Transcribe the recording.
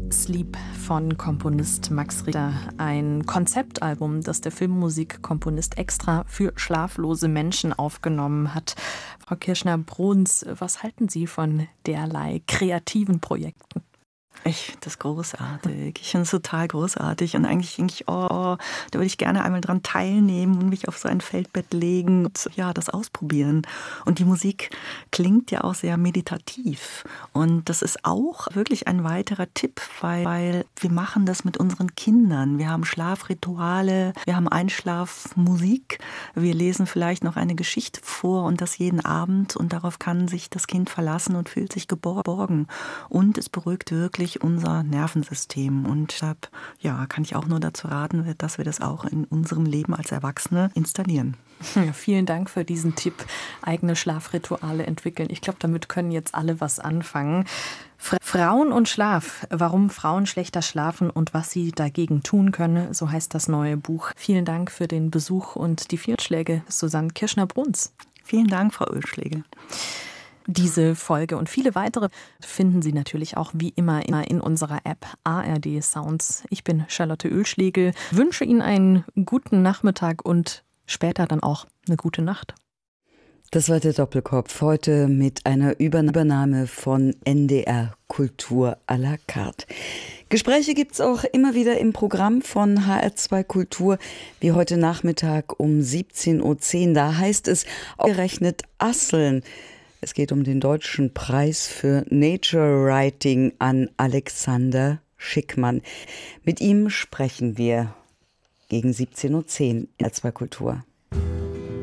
Sleep von Komponist Max Richter, ein Konzeptalbum, das der Filmmusikkomponist extra für schlaflose Menschen aufgenommen hat. Frau Kirschner-Bruns, was halten Sie von derlei kreativen Projekten? Ich finde das großartig. Ich finde es total großartig. Und eigentlich denke ich, da würde ich gerne einmal dran teilnehmen und mich auf so ein Feldbett legen und ja, das ausprobieren. Und die Musik klingt ja auch sehr meditativ. Und das ist auch wirklich ein weiterer Tipp, weil wir machen das mit unseren Kindern. Wir haben Schlafrituale, wir haben Einschlafmusik. Wir lesen vielleicht noch eine Geschichte vor und das jeden Abend. Und darauf kann sich das Kind verlassen und fühlt sich geborgen. Und es beruhigt wirklich unser Nervensystem. Und deshalb, ja, kann ich auch nur dazu raten, dass wir das auch in unserem Leben als Erwachsene installieren. Ja, vielen Dank für diesen Tipp. Eigene Schlafrituale entwickeln. Ich glaube, damit können jetzt alle was anfangen. Frauen und Schlaf. Warum Frauen schlechter schlafen und was sie dagegen tun können. So heißt das neue Buch. Vielen Dank für den Besuch und die vielen Schläge, Susanne Kirschner-Bruns. Vielen Dank, Frau Ölschläge. Diese Folge und viele weitere finden Sie natürlich auch wie immer in unserer App ARD Sounds. Ich bin Charlotte Ölschlegel, wünsche Ihnen einen guten Nachmittag und später dann auch eine gute Nacht. Das war der Doppelkopf, heute mit einer Übernahme von NDR Kultur à la carte. Gespräche gibt's auch immer wieder im Programm von HR2 Kultur, wie heute Nachmittag um 17:10 Uhr. Da heißt es, ausgerechnet Asseln. Es geht um den Deutschen Preis für Nature Writing an Alexander Schickmann. Mit ihm sprechen wir gegen 17:10 Uhr in HR2 Kultur.